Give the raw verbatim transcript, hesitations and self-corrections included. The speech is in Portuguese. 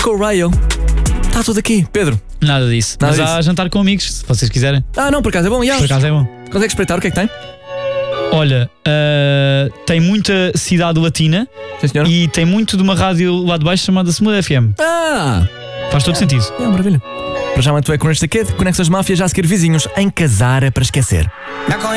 Go Rayo. Está tudo aqui, Pedro. Nada disso. Nada Mas disso. há jantar com amigos, se vocês quiserem. Ah, não, por acaso é bom. Yeah. Por acaso é bom. Consegues espreitar o que é que tem? Olha, uh, tem muita cidade latina. Sim, senhora. E tem muito de uma rádio lá de baixo chamada Smooth F M. Ah! Faz todo sentido. É, maravilha. Para já, tu é com este aqui, Conexões Máfia, já a seguir vizinhos em Casara para esquecer.